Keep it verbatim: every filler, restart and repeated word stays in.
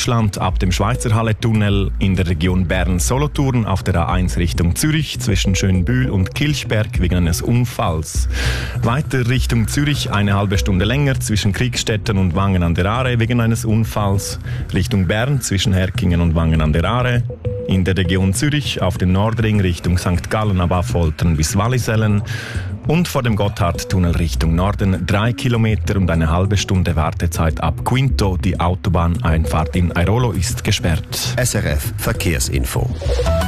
Süddeutschland ab dem Schweizerhalle-Tunnel, in der Region Bern-Solothurn auf der A eins Richtung Zürich zwischen Schönbühl und Kilchberg wegen eines Unfalls. Weiter Richtung Zürich eine halbe Stunde länger zwischen Kriegstetten und Wangen an der Aare wegen eines Unfalls. Richtung Bern zwischen Herkingen und Wangen an der Aare. In der Region Zürich auf dem Nordring Richtung Sankt Gallen ab Affoltern bis Wallisellen. Und vor dem Gotthardtunnel Richtung Norden drei Kilometer und eine halbe Stunde Wartezeit ab Quinto. Die Autobahneinfahrt in Airolo ist gesperrt. S R F Verkehrsinfo.